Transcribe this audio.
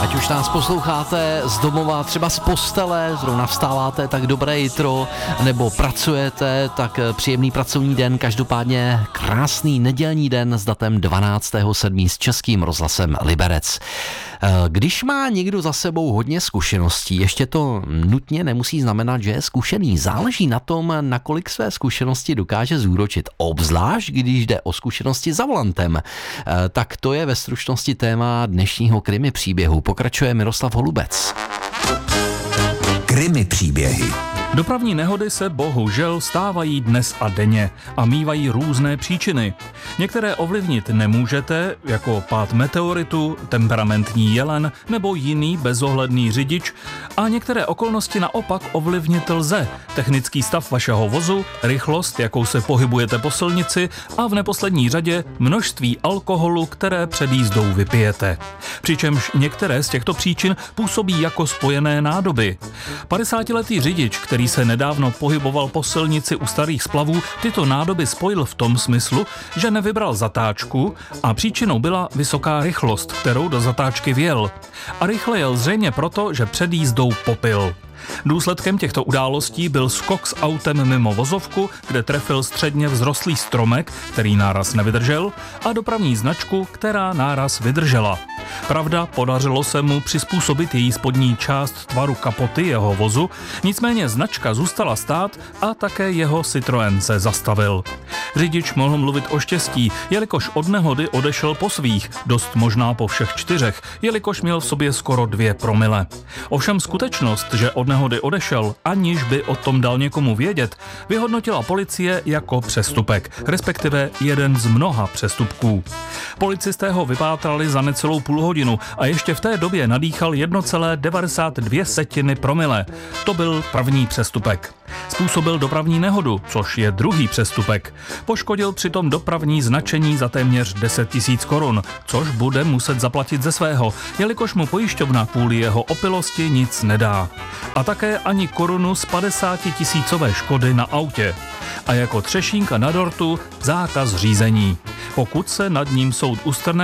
Ať už nás posloucháte z domova, třeba z postele, zrovna vstáváte, tak dobré jitro, nebo pracujete, tak příjemný pracovní den, každopádně krásný nedělní den s datem 12.7. s Českým rozhlasem Liberec. Když má někdo za sebou hodně zkušeností, ještě to nutně nemusí znamenat, že je zkušený. Záleží na tom, nakolik své zkušenosti dokáže zúročit, obzvlášť když jde o zkušenosti za volantem. Tak to je ve stručnosti téma dnešního krimi příběhu. Pokračuje Miroslav Holubec. Krimi příběhy. Dopravní nehody se bohužel stávají dnes a denně a mívají různé příčiny. Některé ovlivnit nemůžete, jako pád meteoritu, temperamentní jelen nebo jiný bezohledný řidič, a některé okolnosti naopak ovlivnit lze. Technický stav vašeho vozu, rychlost, jakou se pohybujete po silnici a v neposlední řadě množství alkoholu, které před jízdou vypijete. Přičemž některé z těchto příčin působí jako spojené nádoby. 50letý řidič, který se nedávno pohyboval po silnici u Starých Splavů, tyto nádoby spojil v tom smyslu, že nevybral zatáčku a příčinou byla vysoká rychlost, kterou do zatáčky vjel. A rychle jel zřejmě proto, že před jízdou popil. Důsledkem těchto událostí byl skok s autem mimo vozovku, kde trefil středně vzrostlý stromek, který náraz nevydržel, a dopravní značku, která náraz vydržela. Pravda, podařilo se mu přizpůsobit její spodní část tvaru kapoty jeho vozu, nicméně značka zůstala stát a také jeho Citroën se zastavil. Řidič mohl mluvit o štěstí, jelikož od nehody odešel po svých, dost možná po všech 4, jelikož měl v sobě skoro 2 promile. Ovšem skutečnost, že od nehody odešel, aniž by o tom dal někomu vědět, vyhodnotila policie jako přestupek, respektive jeden z mnoha přestupků. Policisté ho vypátrali za necelou půl hodinu a ještě v té době nadýchal 1,92 promile. To byl první přestupek. Způsobil dopravní nehodu, což je druhý přestupek. Poškodil přitom dopravní značení za téměř 10 000 korun, což bude muset zaplatit ze svého, jelikož mu pojišťovna kvůli jeho opilosti nic nedá. A také ani korunu z 50 000 škody na autě. A jako třešínka na dortu zákaz řízení. Pokud se nad ním soud ustrne,